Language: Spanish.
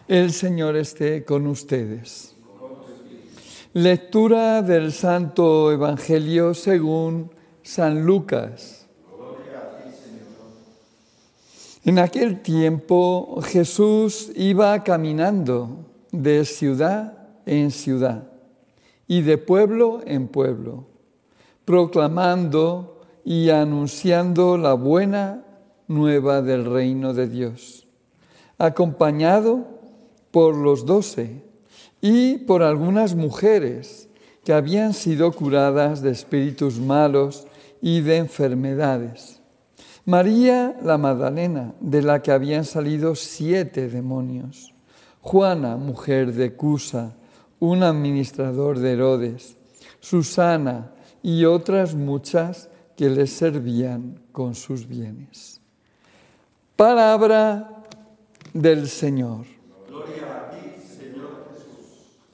El Señor esté con ustedes. Lectura del Santo Evangelio según San Lucas. En aquel tiempo Jesús iba caminando de ciudad en ciudad y de pueblo en pueblo, proclamando y anunciando la buena nueva del reino de Dios, acompañado por los 12 y por algunas mujeres que habían sido curadas de espíritus malos y de enfermedades. María la Magdalena, de la que habían salido 7 demonios. Juana, mujer de Cusa, un administrador de Herodes. Susana y otras muchas que les servían con sus bienes. Palabra del Señor.